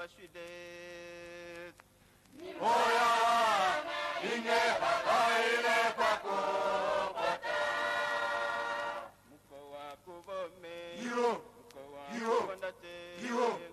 shwile Oya inge bakaile kwako pata Mko wa kuvome Yo Mko wa Yo kuvondate Yo